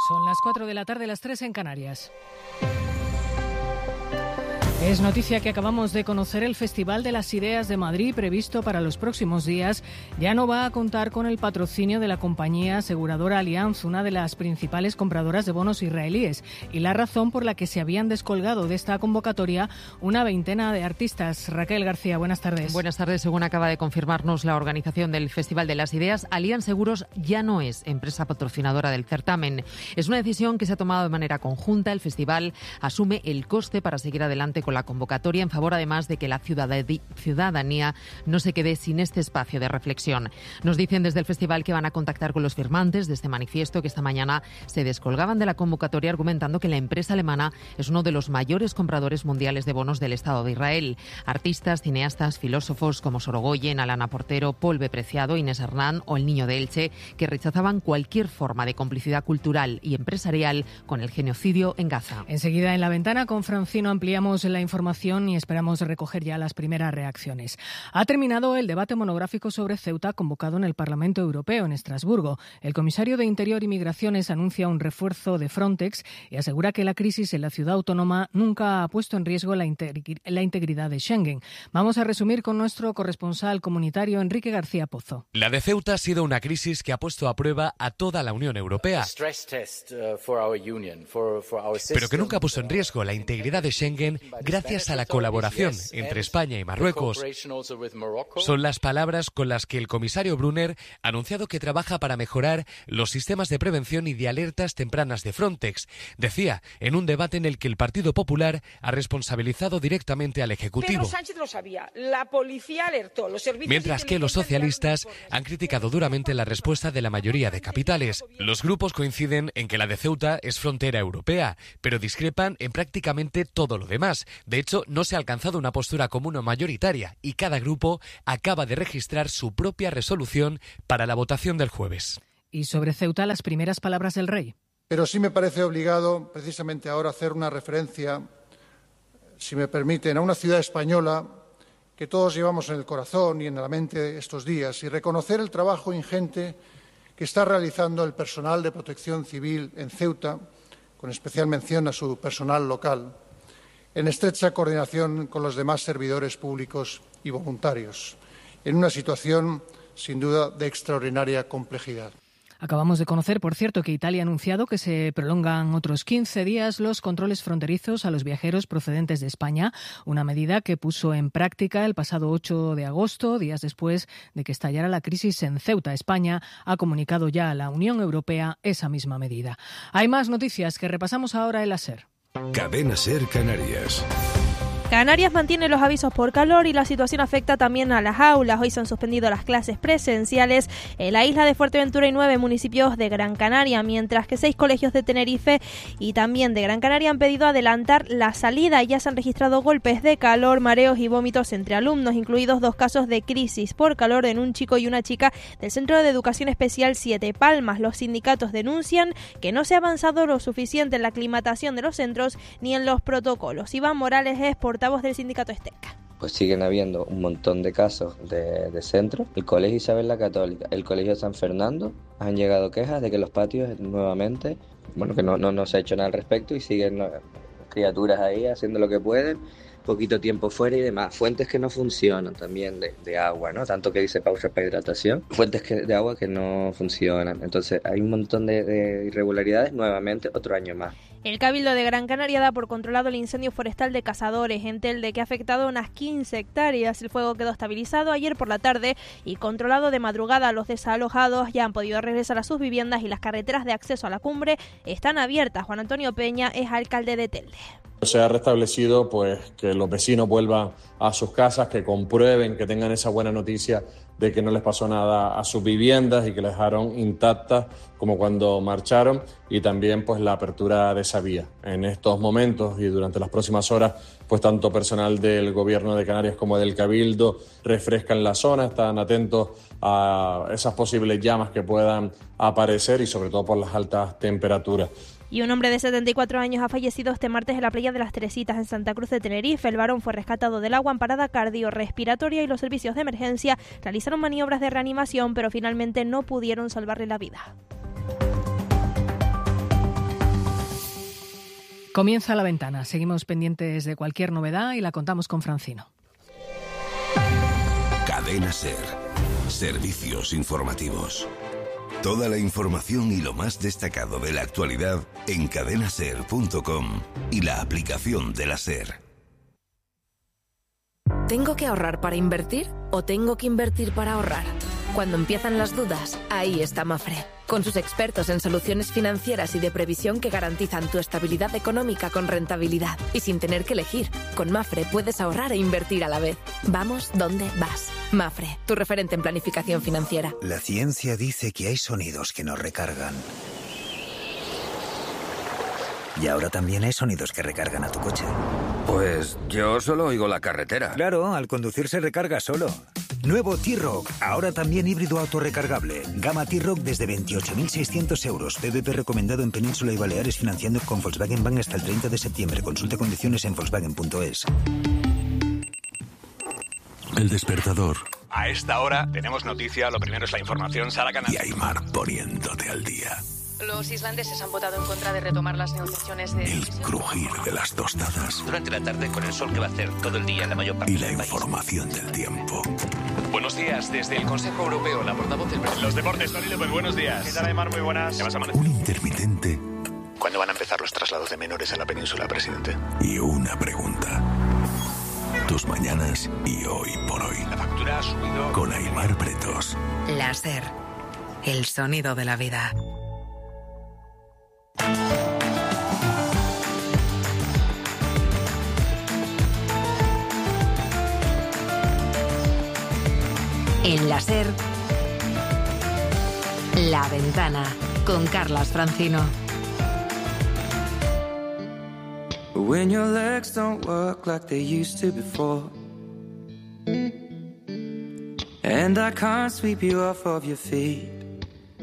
Son las 4 de la tarde, las 3 en Canarias. Es noticia que acabamos de conocer: el Festival de las Ideas de Madrid, previsto para los próximos días, ya no va a contar con el patrocinio de la compañía aseguradora Allianz, una de las principales compradoras de bonos israelíes, y la razón por la que se habían descolgado de esta convocatoria una veintena de artistas. Raquel García, buenas tardes. Buenas tardes. Según acaba de confirmarnos la organización del Festival de las Ideas, Allianz Seguros ya no es empresa patrocinadora del certamen. Es una decisión que se ha tomado de manera conjunta. El festival asume el coste para seguir adelante con la convocatoria, en favor además de que la ciudadanía no se quede sin este espacio de reflexión. Nos dicen desde el festival que van a contactar con los firmantes de este manifiesto, que esta mañana se descolgaban de la convocatoria argumentando que la empresa alemana es uno de los mayores compradores mundiales de bonos del Estado de Israel. Artistas, cineastas, filósofos como Sorogoyen, Alana Portero, Paul B. Preciado, Inés Hernán o El Niño de Elche, que rechazaban cualquier forma de complicidad cultural y empresarial con el genocidio en Gaza. Enseguida en La Ventana con Francino ampliamos la información y esperamos recoger ya las primeras reacciones. Ha terminado el debate monográfico sobre Ceuta convocado en el Parlamento Europeo en Estrasburgo. El comisario de Interior y Migraciones anuncia un refuerzo de Frontex y asegura que la crisis en la ciudad autónoma nunca ha puesto en riesgo la integridad de Schengen. Vamos a resumir con nuestro corresponsal comunitario Enrique García Pozo. La de Ceuta ha sido una crisis que ha puesto a prueba a toda la Unión Europea, pero que nunca ha puesto en riesgo la integridad de Schengen gracias a la colaboración entre España y Marruecos. Son las palabras con las que el comisario Brunner ha anunciado que trabaja para mejorar los sistemas de prevención y de alertas tempranas de Frontex. Decía, en un debate en el que el Partido Popular ha responsabilizado directamente al Ejecutivo. Pedro Sánchez lo sabía, la policía alertó, los servicios... Mientras que los socialistas han criticado duramente la respuesta de la mayoría de capitales. Los grupos coinciden en que la de Ceuta es frontera europea, pero discrepan en prácticamente todo lo demás. De hecho, no se ha alcanzado una postura común o mayoritaria y cada grupo acaba de registrar su propia resolución para la votación del jueves. Y sobre Ceuta, las primeras palabras del rey. Pero sí me parece obligado, precisamente ahora, hacer una referencia, si me permiten, a una ciudad española que todos llevamos en el corazón y en la mente estos días, y reconocer el trabajo ingente que está realizando el personal de protección civil en Ceuta, con especial mención a su personal local, en estrecha coordinación con los demás servidores públicos y voluntarios, en una situación, sin duda, de extraordinaria complejidad. Acabamos de conocer, por cierto, que Italia ha anunciado que se prolongan otros 15 días los controles fronterizos a los viajeros procedentes de España, una medida que puso en práctica el pasado 8 de agosto, días después de que estallara la crisis en Ceuta. España ha comunicado ya a la Unión Europea esa misma medida. Hay más noticias que repasamos ahora en la SER. Cadena SER Canarias. Canarias mantiene los avisos por calor y la situación afecta también a las aulas. Hoy se han suspendido las clases presenciales en la isla de Fuerteventura y 9 municipios de Gran Canaria, mientras que 6 colegios de Tenerife y también de Gran Canaria han pedido adelantar la salida. Ya se han registrado golpes de calor, mareos y vómitos entre alumnos, incluidos 2 casos de crisis por calor en un chico y una chica del Centro de Educación Especial Siete Palmas. Los sindicatos denuncian que no se ha avanzado lo suficiente en la aclimatación de los centros ni en los protocolos. Iván Morales es portavoz del sindicato Esteca. Pues siguen habiendo un montón de casos de centros. El Colegio Isabel la Católica, el Colegio San Fernando, han llegado quejas de que los patios nuevamente, que no se ha hecho nada al respecto y siguen criaturas ahí haciendo lo que pueden, poquito tiempo fuera y demás. Fuentes que no funcionan también de agua, ¿no? Tanto que dice pausa para hidratación, fuentes de agua que no funcionan. Entonces hay un montón de irregularidades, nuevamente otro año más. El Cabildo de Gran Canaria da por controlado el incendio forestal de Cazadores en Telde, que ha afectado unas 15 hectáreas. El fuego quedó estabilizado ayer por la tarde y controlado de madrugada. Los desalojados ya han podido regresar a sus viviendas y las carreteras de acceso a la cumbre están abiertas. Juan Antonio Peña es alcalde de Telde. Se ha restablecido que los vecinos vuelvan a sus casas, que comprueben, que tengan esa buena noticia de que no les pasó nada a sus viviendas y que las dejaron intactas como cuando marcharon, y también la apertura de esa vía. En estos momentos y durante las próximas horas, tanto personal del Gobierno de Canarias como del Cabildo refrescan la zona, están atentos a esas posibles llamas que puedan aparecer y sobre todo por las altas temperaturas. Y un hombre de 74 años ha fallecido este martes en la playa de Las Teresitas, en Santa Cruz de Tenerife. El varón fue rescatado del agua en parada cardiorrespiratoria y los servicios de emergencia realizaron maniobras de reanimación, pero finalmente no pudieron salvarle la vida. Comienza La Ventana. Seguimos pendientes de cualquier novedad y la contamos con Francino. Cadena SER. Servicios informativos. Toda la información y lo más destacado de la actualidad en cadenaser.com y la aplicación de la SER. ¿Tengo que ahorrar para invertir o tengo que invertir para ahorrar? Cuando empiezan las dudas, ahí está Mafre, con sus expertos en soluciones financieras y de previsión que garantizan tu estabilidad económica con rentabilidad y sin tener que elegir. Con Mafre puedes ahorrar e invertir a la vez. Vamos donde vas. Mafre, tu referente en planificación financiera. La ciencia dice que hay sonidos que nos recargan. Y ahora también hay sonidos que recargan a tu coche. Pues yo solo oigo la carretera. Claro, al conducir se recarga solo. Nuevo T-Roc, ahora también híbrido autorrecargable. Gama T-Roc desde 28.600 euros. PVP recomendado en Península y Baleares, financiando con Volkswagen Bank hasta el 30 de septiembre. Consulte condiciones en volkswagen.es. El despertador. A esta hora tenemos noticia. Lo primero es la información. Sara Canal. Y Aymar poniéndote al día. Los islandeses han votado en contra de retomar las negociaciones de... El crujir de las tostadas. Durante la tarde, con el sol que va a hacer todo el día en la mayor parte del país. Y la información del tiempo. Buenos días, desde el Consejo Europeo, la portavoz del presidente. Los deportes, Tony López, buenos días. ¿Qué tal, Aymar? Muy buenas. Un intermitente. ¿Cuándo van a empezar los traslados de menores a la península, presidente? Y una pregunta. Tus mañanas y hoy por hoy. La factura ha subido. Con Aymar Pretos. La SER, el sonido de la vida. En la SER, La Ventana, con Carlas Francino. When your legs don't work like they used to before, and I can't sweep you off of your feet.